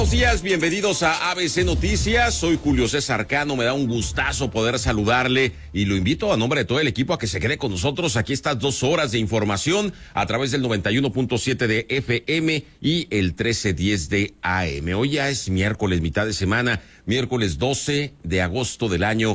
Buenos días, bienvenidos a ABC Noticias. Soy Julio César Cano, me da un gustazo poder saludarle y lo invito a nombre de todo el equipo a que se quede con nosotros aquí estas 2 horas de información a través del 91.7 de FM y el 1310 de AM. Hoy ya es miércoles, mitad de semana, miércoles 12 de agosto del año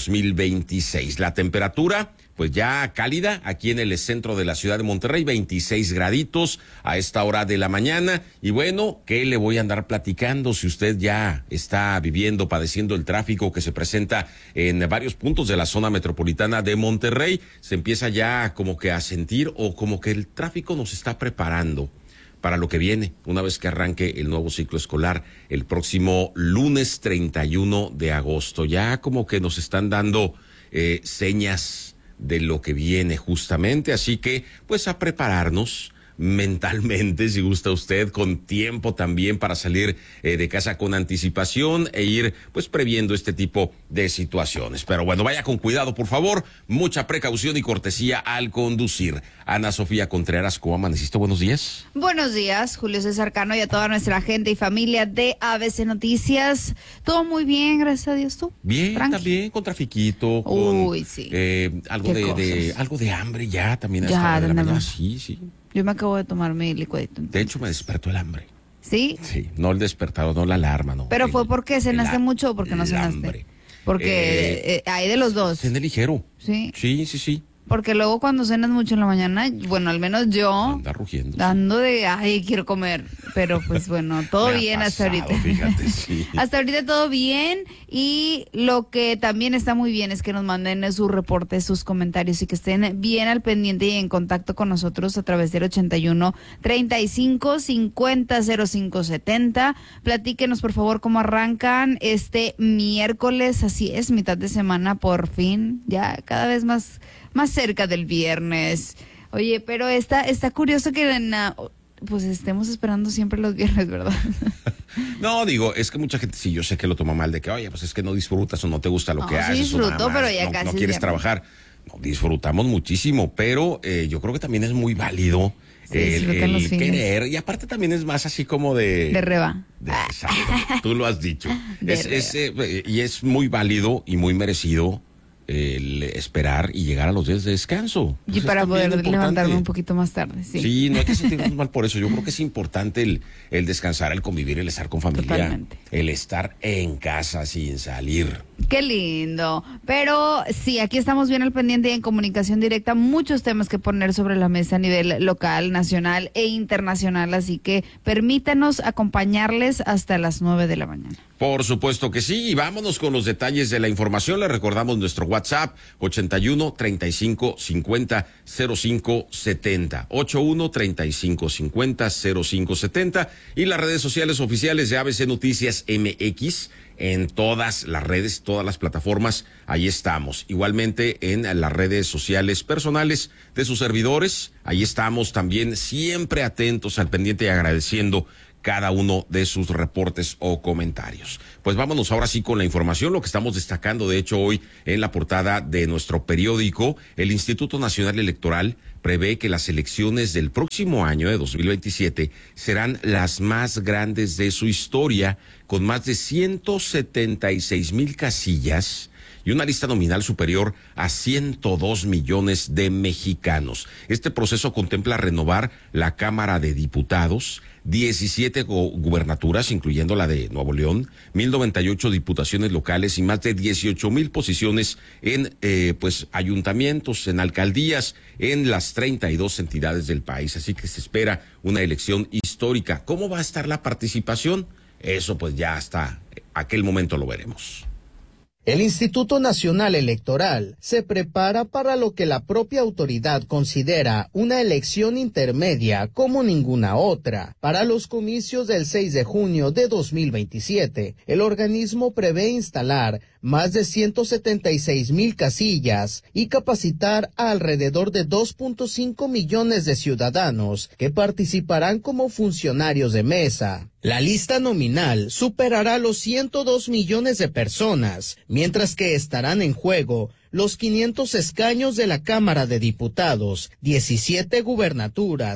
2026. La temperatura pues ya cálida aquí en el centro de la ciudad de Monterrey, 26 graditos a esta hora de la mañana. Y bueno, ¿qué le voy a andar platicando si usted ya está viviendo, padeciendo el tráfico que se presenta en varios puntos de la zona metropolitana de Monterrey? Se empieza ya como que a sentir o como que el tráfico nos está preparando para lo que viene, una vez que arranque el nuevo ciclo escolar el próximo lunes 31 de agosto. Ya como que nos están dando señas de lo que viene justamente, así que pues a prepararnos mentalmente, si gusta usted, con tiempo también para salir de casa con anticipación e ir pues previendo este tipo de situaciones. Pero bueno, vaya con cuidado, por favor, mucha precaución y cortesía al conducir. Ana Sofía Contreras, ¿cómo amaneciste? Buenos días. Buenos días, Julio César Cano, y a toda nuestra gente y familia de ABC Noticias. Todo muy bien, gracias a Dios. ¿Tú? Bien, tranqui. También con trafiquito, con sí. algo de hambre ya también a esta hora de la mañana. Sí. Yo me acabo de tomar mi licuadito. De hecho, me despertó el hambre. ¿Sí? Sí, no el despertador, no la alarma, no. ¿Pero fue porque cenaste mucho o porque no cenaste? Hambre. Porque hay de los dos. Cené ligero. Sí. Sí. Porque luego cuando cenas mucho en la mañana, bueno, al menos yo... Anda rugiendo. Dando de, quiero comer. Pero pues bueno, todo bien hasta ahorita. Fíjate, sí. Hasta ahorita todo bien. Y lo que también está muy bien es que nos manden sus reportes, sus comentarios y que estén bien al pendiente y en contacto con nosotros a través del 81 35 50 05 70. Platíquenos por favor cómo arrancan este miércoles. Así es, mitad de semana por fin. Ya cada vez más cerca del viernes. Oye, pero está curioso que pues estemos esperando siempre los viernes, ¿verdad? No, digo, es que mucha gente, sí, yo sé que lo toma mal de que, oye, pues es que no disfrutas o no te gusta lo que haces. Sí disfruto, pero ya no, casi. No quieres trabajar. No, disfrutamos muchísimo, pero yo creo que también es muy válido el querer. Y aparte también es más así como de... De reba. Exacto, tú lo has dicho. Y es muy válido y muy merecido el esperar y llegar a los días de descanso. Y para poder levantarme un poquito más tarde, sí. Sí, no hay que sentirnos mal por eso. Yo creo que es importante el descansar, el convivir, el estar con familia. Totalmente. El estar en casa sin salir. Qué lindo. Pero sí, aquí estamos bien al pendiente y en comunicación directa. Muchos temas que poner sobre la mesa a nivel local, nacional e internacional. Así que permítanos acompañarles hasta las 9 de la mañana. Por supuesto que sí, y vámonos con los detalles de la información. Le recordamos nuestro WhatsApp, 81 35 50 05 70. 81 35 50 05 70. Y las redes sociales oficiales de ABC Noticias MX. En todas las redes, todas las plataformas, ahí estamos. Igualmente en las redes sociales personales de sus servidores, ahí estamos también siempre atentos al pendiente y agradeciendo cada uno de sus reportes o comentarios. Pues vámonos ahora sí con la información, lo que estamos destacando de hecho hoy en la portada de nuestro periódico. El Instituto Nacional Electoral prevé que las elecciones del próximo año de 2027 serán las más grandes de su historia, con más de 176,000 casillas y una lista nominal superior a 102 millones de mexicanos. Este proceso contempla renovar la Cámara de Diputados, 17 gubernaturas, incluyendo la de Nuevo León, 1,098 diputaciones locales y más de 18,000 posiciones en ayuntamientos, en alcaldías, en las 32 entidades del país. Así que se espera una elección histórica. ¿Cómo va a estar la participación? Eso pues ya hasta aquel momento lo veremos. El Instituto Nacional Electoral se prepara para lo que la propia autoridad considera una elección intermedia como ninguna otra. Para los comicios del 6 de junio de 2027, el organismo prevé instalar más de 176,000 casillas y capacitar a alrededor de 2.5 millones de ciudadanos que participarán como funcionarios de mesa. La lista nominal superará los 102 millones de personas, mientras que estarán en juego los 500 escaños de la Cámara de Diputados, 17 gubernaturas,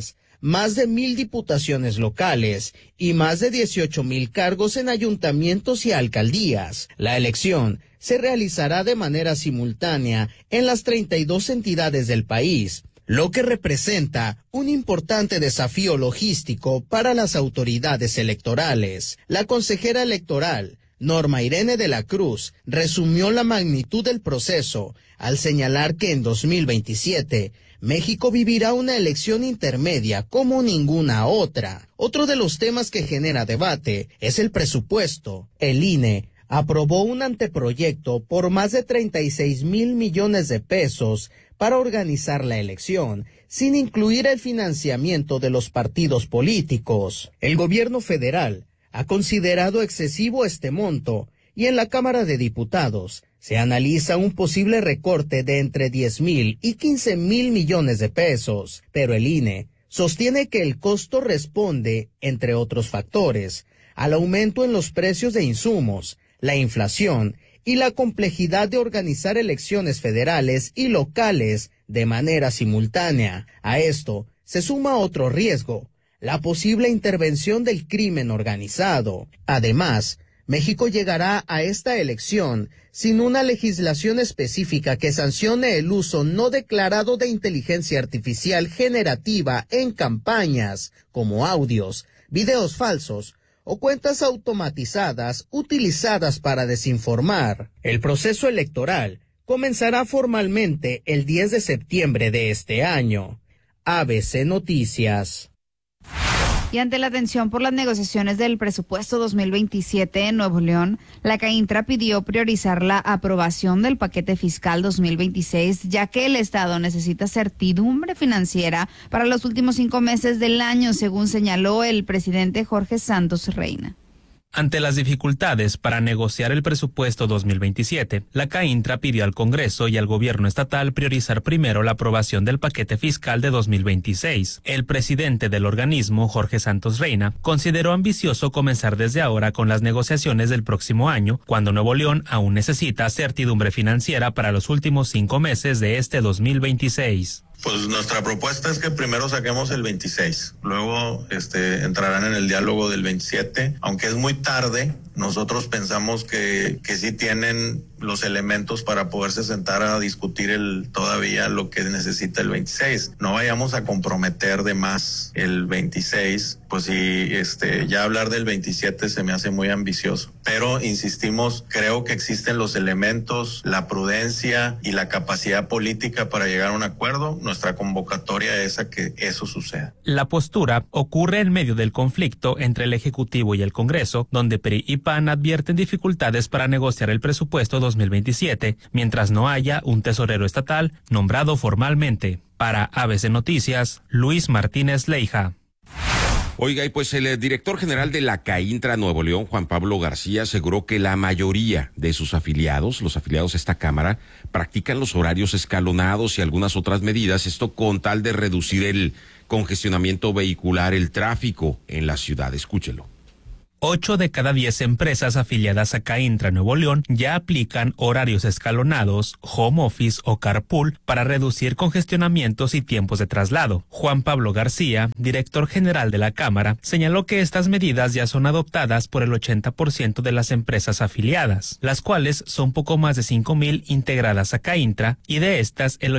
más de 1,000 diputaciones locales y más de 18,000 cargos en ayuntamientos y alcaldías. La elección se realizará de manera simultánea en las 32 entidades del país, lo que representa un importante desafío logístico para las autoridades electorales. La consejera electoral, Norma Irene de la Cruz, resumió la magnitud del proceso al señalar que en 2027 México vivirá una elección intermedia como ninguna otra. Otro de los temas que genera debate es el presupuesto. El INE aprobó un anteproyecto por más de 36,000 millones de pesos para organizar la elección, sin incluir el financiamiento de los partidos políticos. El gobierno federal ha considerado excesivo este monto y en la Cámara de Diputados se analiza un posible recorte de entre 10,000 y 15,000 millones de pesos, pero el INE sostiene que el costo responde, entre otros factores, al aumento en los precios de insumos, la inflación y la complejidad de organizar elecciones federales y locales de manera simultánea. A esto se suma otro riesgo, la posible intervención del crimen organizado. Además, México llegará a esta elección sin una legislación específica que sancione el uso no declarado de inteligencia artificial generativa en campañas, como audios, videos falsos o cuentas automatizadas utilizadas para desinformar. El proceso electoral comenzará formalmente el 10 de septiembre de este año. ABC Noticias. Y ante la tensión por las negociaciones del presupuesto 2027 en Nuevo León, la CAINTRA pidió priorizar la aprobación del paquete fiscal 2026, ya que el Estado necesita certidumbre financiera para los últimos 5 meses del año, según señaló el presidente Jorge Santos Reina. Ante las dificultades para negociar el presupuesto 2027, la CAINTRA pidió al Congreso y al gobierno estatal priorizar primero la aprobación del paquete fiscal de 2026. El presidente del organismo, Jorge Santos Reina, consideró ambicioso comenzar desde ahora con las negociaciones del próximo año, cuando Nuevo León aún necesita certidumbre financiera para los últimos 5 meses de este 2026. Pues nuestra propuesta es que primero saquemos el 26, luego entrarán en el diálogo del 27, aunque es muy tarde. Nosotros pensamos que sí tienen los elementos para poderse sentar a discutir todavía lo que necesita el 26. No vayamos a comprometer de más el 26, pues sí, ya hablar del 27 se me hace muy ambicioso. Pero insistimos, creo que existen los elementos, la prudencia y la capacidad política para llegar a un acuerdo. Nuestra convocatoria es a que eso suceda. La postura ocurre en medio del conflicto entre el Ejecutivo y el Congreso, donde PRI y PAN advierten dificultades para negociar el presupuesto 2027, mientras no haya un tesorero estatal nombrado formalmente. Para ABC Noticias, Luis Martínez Leija. Oiga, y pues el director general de la CAINTRA Nuevo León, Juan Pablo García, aseguró que la mayoría de sus afiliados, los afiliados a esta Cámara, practican los horarios escalonados y algunas otras medidas, esto con tal de reducir el congestionamiento vehicular, el tráfico en la ciudad. Escúchelo. 8 de cada 10 empresas afiliadas a CAINTRA Nuevo León ya aplican horarios escalonados, home office o carpool para reducir congestionamientos y tiempos de traslado. Juan Pablo García, director general de la Cámara, señaló que estas medidas ya son adoptadas por el 80% de las empresas afiliadas, las cuales son poco más de 5,000 integradas a CAINTRA, y de estas el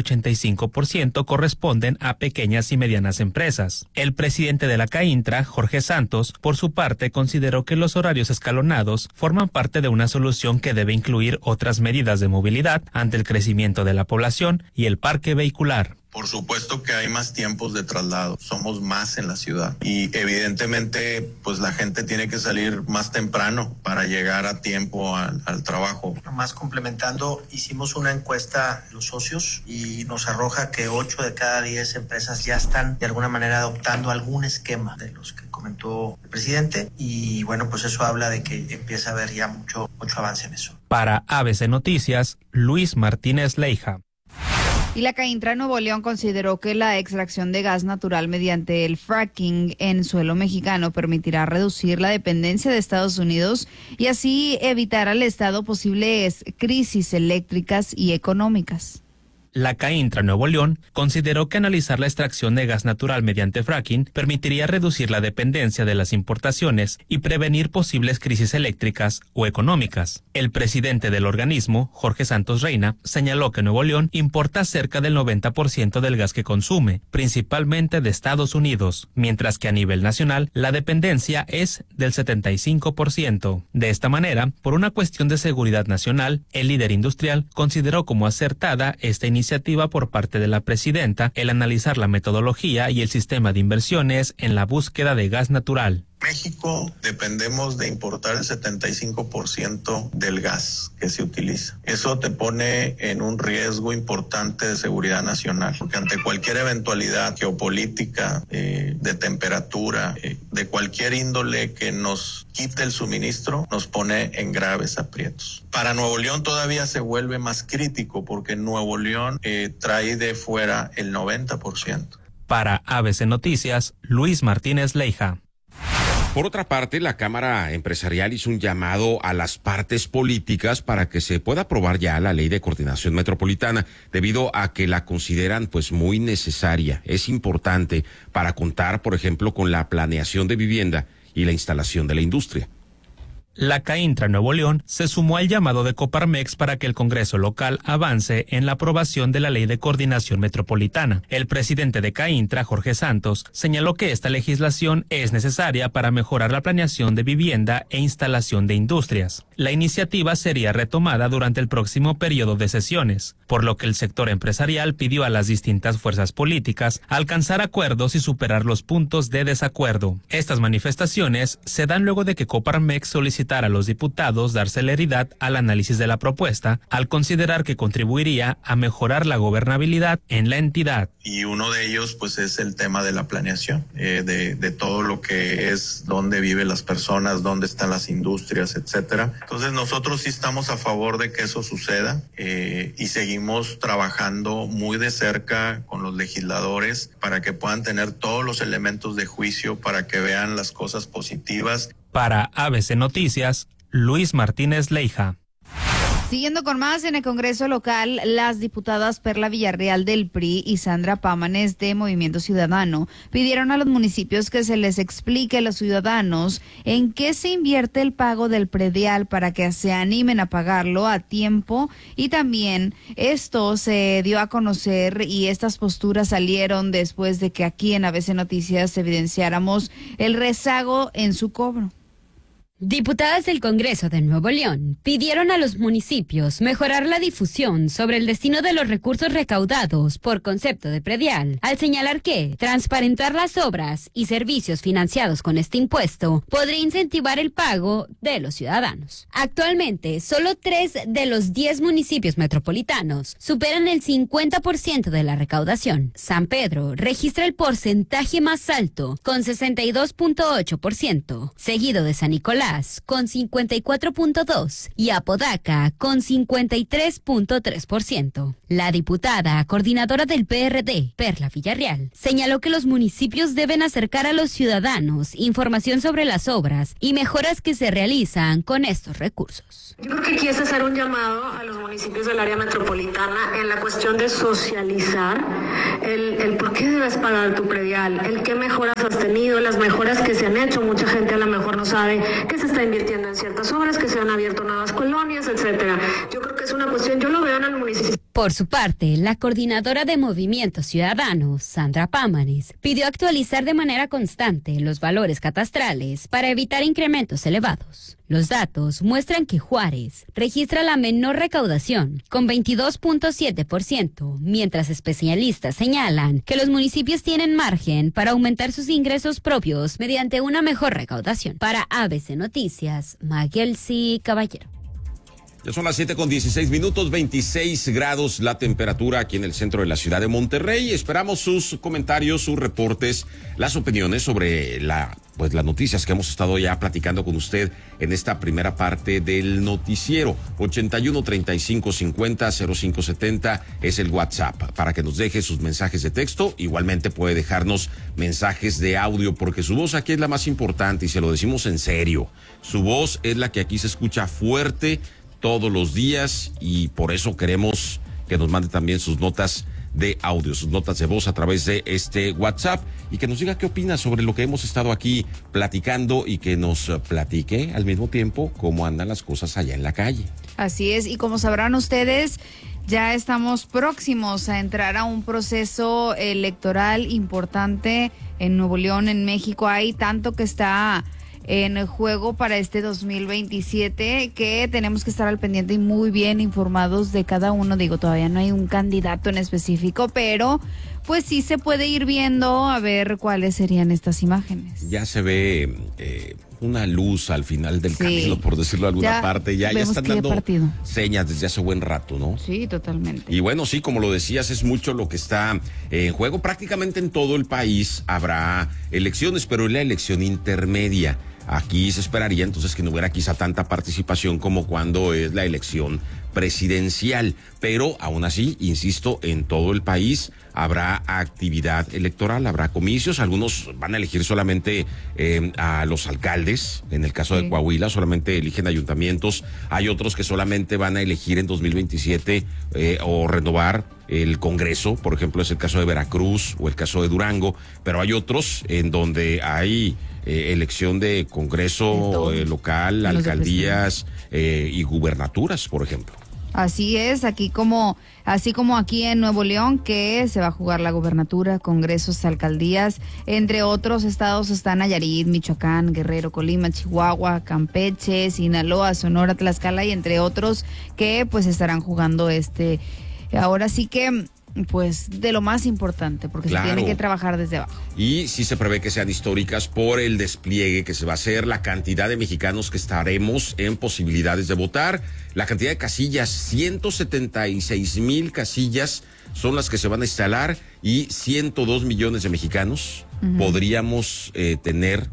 85% corresponden a pequeñas y medianas empresas. El presidente de la CAINTRA, Jorge Santos, por su parte consideró que los horarios escalonados forman parte de una solución que debe incluir otras medidas de movilidad ante el crecimiento de la población y el parque vehicular. Por supuesto que hay más tiempos de traslado, somos más en la ciudad y evidentemente pues la gente tiene que salir más temprano para llegar a tiempo al trabajo. Más complementando, hicimos una encuesta a los socios y nos arroja que 8 de cada 10 empresas ya están de alguna manera adoptando algún esquema de los que comentó el presidente y bueno, pues eso habla de que empieza a haber ya mucho avance en eso. Para ABC Noticias, Luis Martínez Leija. Y la CAINTRA Nuevo León consideró que la extracción de gas natural mediante el fracking en suelo mexicano permitirá reducir la dependencia de Estados Unidos y así evitar al Estado posibles crisis eléctricas y económicas. La CAINTRA Nuevo León consideró que analizar la extracción de gas natural mediante fracking permitiría reducir la dependencia de las importaciones y prevenir posibles crisis eléctricas o económicas. El presidente del organismo, Jorge Santos Reina, señaló que Nuevo León importa cerca del 90% del gas que consume, principalmente de Estados Unidos, mientras que a nivel nacional la dependencia es del 75%. De esta manera, por una cuestión de seguridad nacional, el líder industrial consideró como acertada esta iniciativa por parte de la presidenta el analizar la metodología y el sistema de inversiones en la búsqueda de gas natural. México dependemos de importar el 75% del gas que se utiliza. Eso te pone en un riesgo importante de seguridad nacional, porque ante cualquier eventualidad geopolítica, de temperatura, de cualquier índole que nos quite el suministro, nos pone en graves aprietos. Para Nuevo León todavía se vuelve más crítico porque Nuevo León trae de fuera el 90%. Para ABC Noticias, Luis Martínez Leija. Por otra parte, la Cámara Empresarial hizo un llamado a las partes políticas para que se pueda aprobar ya la Ley de Coordinación Metropolitana, debido a que la consideran pues muy necesaria. Es importante para contar, por ejemplo, con la planeación de vivienda y la instalación de la industria. La CAINTRA Nuevo León se sumó al llamado de Coparmex para que el Congreso local avance en la aprobación de la Ley de Coordinación Metropolitana. El presidente de CAINTRA, Jorge Santos, señaló que esta legislación es necesaria para mejorar la planeación de vivienda e instalación de industrias. La iniciativa sería retomada durante el próximo periodo de sesiones, por lo que el sector empresarial pidió a las distintas fuerzas políticas alcanzar acuerdos y superar los puntos de desacuerdo. Estas manifestaciones se dan luego de que Coparmex solicitó a los diputados dar celeridad al análisis de la propuesta, al considerar que contribuiría a mejorar la gobernabilidad en la entidad. Y uno de ellos pues es el tema de la planeación, de todo lo que es dónde viven las personas, dónde están las industrias, etcétera. Entonces nosotros sí estamos a favor de que eso suceda y seguimos trabajando muy de cerca con los legisladores para que puedan tener todos los elementos de juicio para que vean las cosas positivas. Para ABC Noticias, Luis Martínez Leija. Siguiendo con más, en el Congreso local, las diputadas Perla Villarreal del PRI y Sandra Pámanes de Movimiento Ciudadano pidieron a los municipios que se les explique a los ciudadanos en qué se invierte el pago del predial para que se animen a pagarlo a tiempo, y también esto se dio a conocer y estas posturas salieron después de que aquí en ABC Noticias evidenciáramos el rezago en su cobro. Diputadas del Congreso de Nuevo León pidieron a los municipios mejorar la difusión sobre el destino de los recursos recaudados por concepto de predial, al señalar que transparentar las obras y servicios financiados con este impuesto podría incentivar el pago de los ciudadanos. Actualmente, solo 3 de los 10 municipios metropolitanos superan el 50% de la recaudación. San Pedro registra el porcentaje más alto, con 62.8%, seguido de San Nicolás con 54.2% y Apodaca con 53.3%. La diputada coordinadora del PRD, Perla Villarreal, señaló que los municipios deben acercar a los ciudadanos información sobre las obras y mejoras que se realizan con estos recursos. Yo creo que aquí es hacer un llamado a los municipios del área metropolitana en la cuestión de socializar el por qué debes pagar tu predial, el qué mejoras has tenido, las mejoras que se han hecho. Mucha gente a lo mejor no sabe que se está invirtiendo en ciertas obras, que se han abierto nuevas colonias, etcétera. Yo creo que es una cuestión, yo lo veo en el municipio. Por su parte, la coordinadora de Movimiento Ciudadano, Sandra Pámanes, pidió actualizar de manera constante los valores catastrales para evitar incrementos elevados. Los datos muestran que Juárez registra la menor recaudación, con 22.7%, mientras especialistas señalan que los municipios tienen margen para aumentar sus ingresos propios mediante una mejor recaudación. Para ABC Noticias, Maguelsi Caballero. Ya son las 7:16, 26 grados la temperatura aquí en el centro de la ciudad de Monterrey. Esperamos sus comentarios, sus reportes, las opiniones sobre las noticias que hemos estado ya platicando con usted en esta primera parte del noticiero. 81-35-50-0570 es el WhatsApp para que nos deje sus mensajes de texto. Igualmente puede dejarnos mensajes de audio, porque su voz aquí es la más importante y se lo decimos en serio. Su voz es la que aquí se escucha fuerte todos los días, y por eso queremos que nos mande también sus notas de audio, sus notas de voz a través de este WhatsApp y que nos diga qué opina sobre lo que hemos estado aquí platicando y que nos platique al mismo tiempo cómo andan las cosas allá en la calle. Así es, y como sabrán ustedes, ya estamos próximos a entrar a un proceso electoral importante en Nuevo León, en México. Hay tanto que está en juego para este 2027 que tenemos que estar al pendiente y muy bien informados de cada uno. Digo, todavía no hay un candidato en específico, pero pues sí se puede ir viendo a ver cuáles serían estas imágenes. Ya se ve una luz al final del camino, por decirlo de alguna parte. Ya están dando señas desde hace buen rato, ¿no? Sí, totalmente. Y bueno, sí, como lo decías, es mucho lo que está en juego. Prácticamente en todo el país habrá elecciones, pero es la elección intermedia. Aquí se esperaría entonces que no hubiera quizá tanta participación como cuando es la elección presidencial, pero aún así, insisto, en todo el país habrá actividad electoral, habrá comicios, algunos van a elegir solamente a los alcaldes, en el caso de Coahuila solamente eligen ayuntamientos, hay otros que solamente van a elegir en 2027 o renovar el Congreso, por ejemplo es el caso de Veracruz o el caso de Durango, pero hay otros en donde hay elección de Congreso local, alcaldías y gubernaturas, por ejemplo. Así es, así como aquí en Nuevo León, que se va a jugar la gubernatura, congresos, alcaldías, entre otros estados están Nayarit, Michoacán, Guerrero, Colima, Chihuahua, Campeche, Sinaloa, Sonora, Tlaxcala y entre otros que pues estarán jugando ahora sí que pues de lo más importante, porque se tiene que trabajar desde abajo. Y sí se prevé que sean históricas por el despliegue que se va a hacer, la cantidad de mexicanos que estaremos en posibilidades de votar, la cantidad de casillas, 176,000 casillas son las que se van a instalar y 102 millones de mexicanos podríamos tener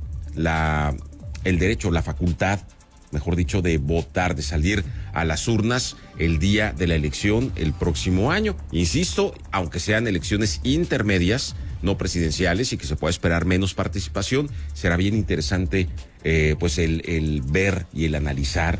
el derecho, la facultad, mejor dicho, de votar, de salir a las urnas el día de la elección el próximo año. Insisto, aunque sean elecciones intermedias, no presidenciales y que se pueda esperar menos participación, será bien interesante pues el ver y el analizar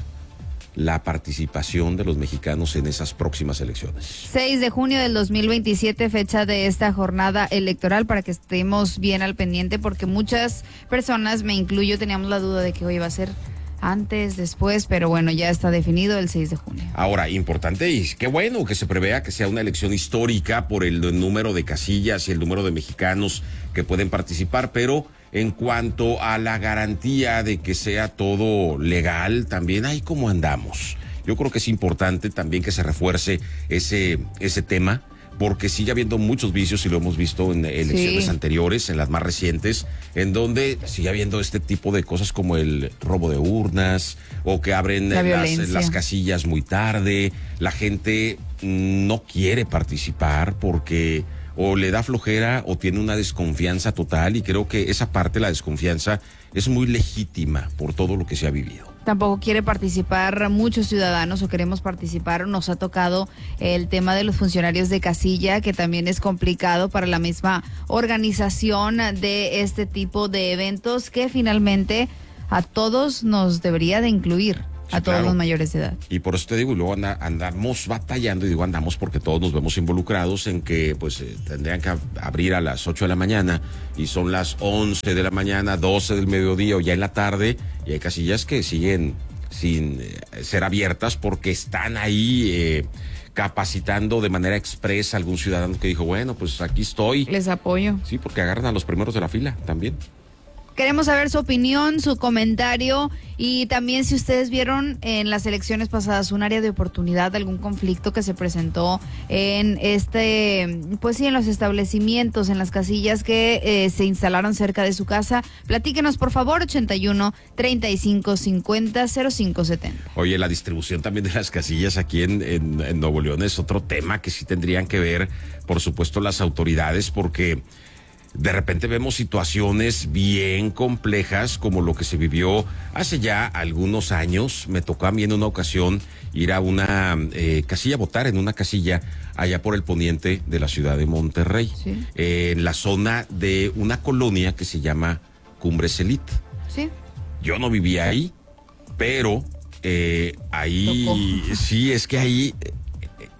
la participación de los mexicanos en esas próximas elecciones. 6 de junio del 2027, fecha de esta jornada electoral, para que estemos bien al pendiente, porque muchas personas, me incluyo, teníamos la duda de que hoy iba a ser antes, después, pero bueno, ya está definido el 6 de junio. Ahora, importante y qué bueno que se prevea que sea una elección histórica por el número de casillas y el número de mexicanos que pueden participar, pero en cuanto a la garantía de que sea todo legal, también ahí cómo andamos. Yo creo que es importante también que se refuerce ese tema, porque sigue habiendo muchos vicios y lo hemos visto en elecciones anteriores, en las más recientes, en donde sigue habiendo este tipo de cosas como el robo de urnas o que abren las casillas muy tarde. La gente no quiere participar porque o le da flojera o tiene una desconfianza total, y creo que esa parte, la desconfianza, es muy legítima por todo lo que se ha vivido. Tampoco quiere participar muchos ciudadanos, o queremos participar. Nos ha tocado el tema de los funcionarios de casilla, que también es complicado para la misma organización de este tipo de eventos, que finalmente a todos nos debería de incluir. Sí, a todos los mayores de edad. Y por eso te digo, y luego andamos batallando, y digo andamos porque todos nos vemos involucrados en que pues tendrían que abrir a las 8 de la mañana y son las 11 de la mañana, 12 del mediodía o ya en la tarde, y hay casillas que siguen sin ser abiertas porque están ahí capacitando de manera expresa a algún ciudadano que dijo, bueno, pues aquí estoy. Les apoyo. Sí, porque agarran a los primeros de la fila también. Queremos saber su opinión, su comentario, y también si ustedes vieron en las elecciones pasadas un área de oportunidad, algún conflicto que se presentó en pues sí, en los establecimientos, en las casillas que se instalaron cerca de su casa. Platíquenos, por favor, 81-3550-0570. Oye, la distribución también de las casillas aquí en Nuevo León es otro tema que sí tendrían que ver, por supuesto, las autoridades, porque de repente vemos situaciones bien complejas como lo que se vivió hace ya algunos años. Me tocó a mí en una ocasión ir a una casilla, votar en una casilla allá por el poniente de la ciudad de Monterrey, en la zona de una colonia que se llama Cumbres Elite. Sí. Yo no vivía ahí, pero ahí, sí, es que ahí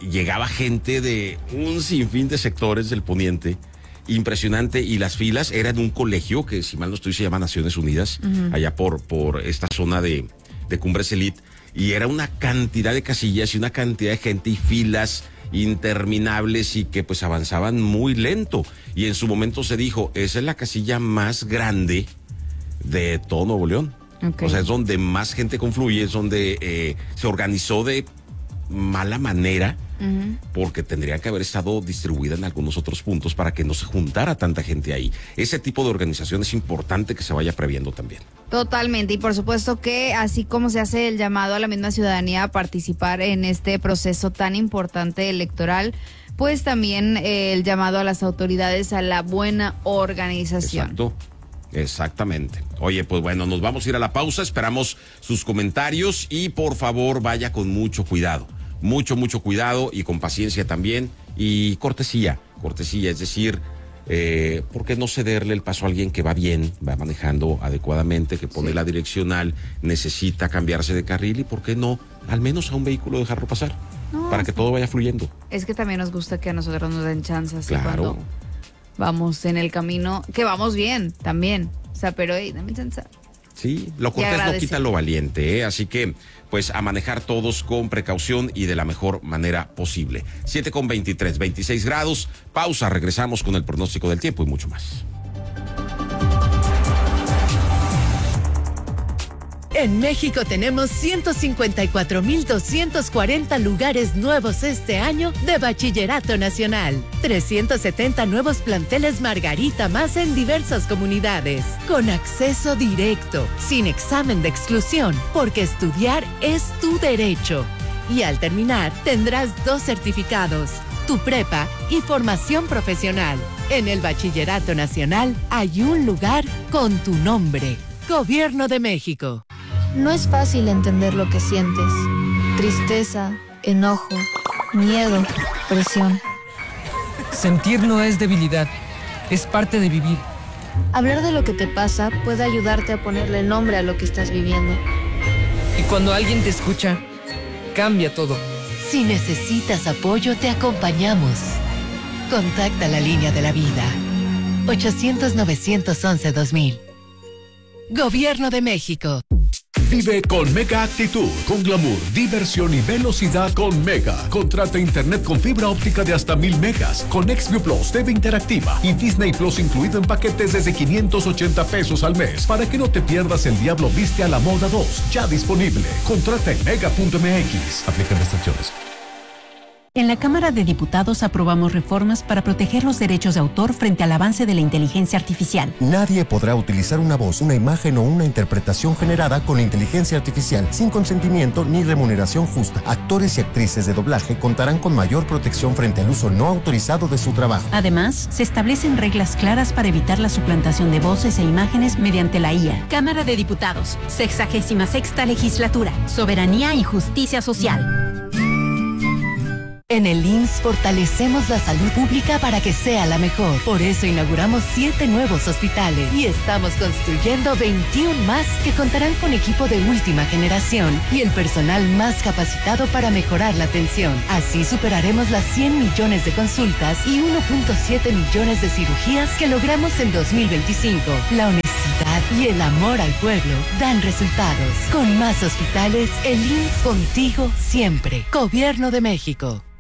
llegaba gente de un sinfín de sectores del poniente, impresionante, y las filas eran un colegio que, si mal no estoy, se llama Naciones Unidas, allá por esta zona de Cumbres Elite, y era una cantidad de casillas y una cantidad de gente y filas interminables y que pues avanzaban muy lento. Y en su momento se dijo, esa es la casilla más grande de todo Nuevo León. Okay. O sea, es donde más gente confluye, es donde se organizó de mala manera, porque tendría que haber estado distribuida en algunos otros puntos para que no se juntara tanta gente ahí. Ese tipo de organización es importante que se vaya previendo también. Totalmente, y por supuesto que así como se hace el llamado a la misma ciudadanía a participar en este proceso tan importante electoral, pues también el llamado a las autoridades a la buena organización. Exacto. Exactamente. Oye, pues bueno, nos vamos a ir a la pausa, esperamos sus comentarios y por favor vaya con mucho cuidado, mucho cuidado y con paciencia también y cortesía, es decir, ¿por qué no cederle el paso a alguien que va bien, va manejando adecuadamente, que pone la direccional, necesita cambiarse de carril y por qué no, al menos a un vehículo dejarlo pasar, para que todo vaya fluyendo? Es que también nos gusta que a nosotros nos den chances. Claro. Cuando vamos en el camino, que vamos bien también, o sea, pero dame chance. Sí, lo cortés no quita lo valiente, ¿eh? Así que, pues, a manejar todos con precaución y de la mejor manera posible. 7:23, 26 grados, pausa, regresamos con el pronóstico del tiempo y mucho más. En México tenemos 154,240 lugares nuevos este año de Bachillerato Nacional. 370 nuevos planteles Margarita más en diversas comunidades. Con acceso directo, sin examen de exclusión, porque estudiar es tu derecho. Y al terminar, tendrás 2 certificados, tu prepa y formación profesional. En el Bachillerato Nacional hay un lugar con tu nombre. Gobierno de México. No es fácil entender lo que sientes. Tristeza, enojo, miedo, presión. Sentir no es debilidad, es parte de vivir. Hablar de lo que te pasa puede ayudarte a ponerle nombre a lo que estás viviendo. Y cuando alguien te escucha, cambia todo. Si necesitas apoyo, te acompañamos. Contacta la línea de la vida. 800-911-2000. Gobierno de México. Vive con Mega Actitud, con glamour, diversión y velocidad con Mega. Contrata internet con fibra óptica de hasta 1000 megas, con XView Plus, TV interactiva y Disney Plus incluido en paquetes desde 580 pesos al mes. Para que no te pierdas El Diablo Viste a la Moda 2, ya disponible. Contrata en mega.mx. Aplican restricciones. En la Cámara de Diputados aprobamos reformas para proteger los derechos de autor frente al avance de la inteligencia artificial. Nadie podrá utilizar una voz, una imagen o una interpretación generada con inteligencia artificial sin consentimiento ni remuneración justa. Actores y actrices de doblaje contarán con mayor protección frente al uso no autorizado de su trabajo. Además, se establecen reglas claras para evitar la suplantación de voces e imágenes mediante la IA. Cámara de Diputados, 66ª Legislatura, Soberanía y Justicia Social. En el IMSS fortalecemos la salud pública para que sea la mejor. Por eso inauguramos 7 nuevos hospitales y estamos construyendo 21 más que contarán con equipo de última generación y el personal más capacitado para mejorar la atención. Así superaremos las 100 millones de consultas y 1.7 millones de cirugías que logramos en 2025. La honestidad y el amor al pueblo dan resultados. Con más hospitales, el IMSS contigo siempre. Gobierno de México.